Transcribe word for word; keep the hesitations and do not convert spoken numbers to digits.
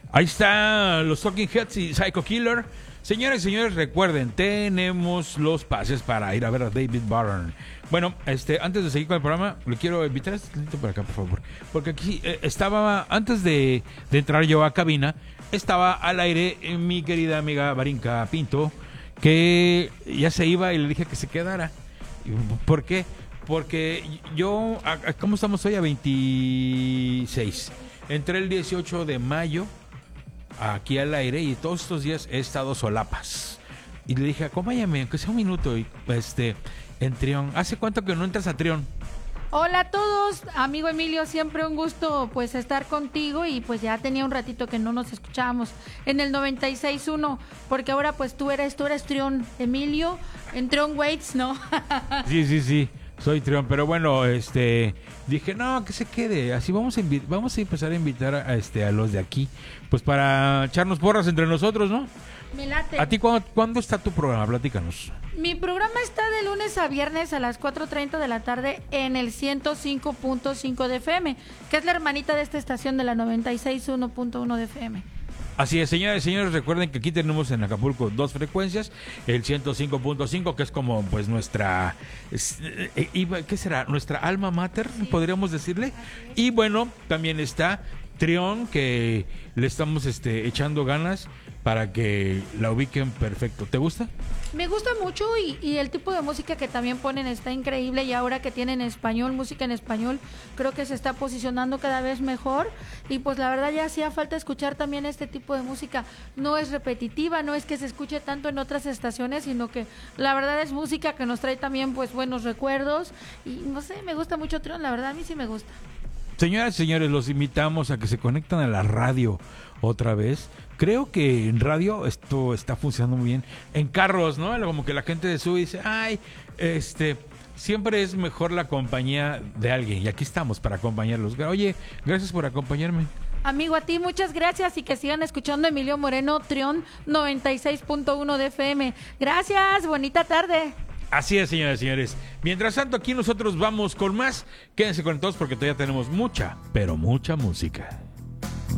Ahí está los Talking Heads y Psycho Killer. Señores y señores, recuerden, tenemos los pases para ir a ver a David Byrne. Bueno, este, antes de seguir con el programa, le quiero invitar a este para acá, por favor. Porque aquí eh, estaba, antes de, de entrar yo a cabina, estaba al aire eh, mi querida amiga Barinka Pinto, que ya se iba y le dije que se quedara. ¿Por qué? Porque yo, a, a, ¿cómo estamos hoy? A veintiséis. Entré el dieciocho de mayo aquí al aire y todos estos días he estado solapas. Y le dije, acompáñame, aunque sea un minuto, y, este, en Trión. ¿Hace cuánto que no entras a Trión? Hola a todos, amigo Emilio, siempre un gusto pues estar contigo y pues ya tenía un ratito que no nos escuchábamos en el noventa y seis punto uno, porque ahora pues tú eres, tú eres Trión, Emilio, en Trión Waits, ¿no? Sí, sí, sí, soy Trión, pero bueno, este, dije, no, que se quede, así vamos a invi- vamos a empezar a invitar a, este, a los de aquí, pues para echarnos porras entre nosotros, ¿no? Me late. ¿A ti cuándo, cuándo está tu programa? Platícanos. Mi programa está de lunes a viernes a las cuatro treinta de la tarde en el ciento cinco punto cinco de F M, que es la hermanita de esta estación de la noventa y seis punto uno de F M. Así es, señores y señores, recuerden que aquí tenemos en Acapulco dos frecuencias, el ciento cinco punto cinco, que es como pues nuestra, es, eh, ¿qué será? Nuestra alma mater, sí, podríamos decirle. Y bueno, también está Trión, que le estamos este, echando ganas para que la ubiquen perfecto. ¿Te gusta? Me gusta mucho y, y el tipo de música que también ponen está increíble, y ahora que tienen español, música en español, creo que se está posicionando cada vez mejor, y pues la verdad ya hacía falta escuchar también este tipo de música. No es repetitiva, no es que se escuche tanto en otras estaciones, sino que la verdad es música que nos trae también pues buenos recuerdos, y no sé, me gusta mucho Trión, la verdad a mí sí me gusta. Señoras y señores, los invitamos a que se conecten a la radio otra vez. Creo que en radio esto está funcionando muy bien. En carros, ¿no? Como que la gente sube y dice, ay, este, siempre es mejor la compañía de alguien. Y aquí estamos para acompañarlos. Oye, gracias por acompañarme. Amigo, a ti muchas gracias, y que sigan escuchando Emilio Moreno, Trión noventa y seis punto uno de F M. Gracias, bonita tarde. Así es, señoras y señores. Mientras tanto, aquí nosotros vamos con más. Quédense conectados porque todavía tenemos mucha, pero mucha música.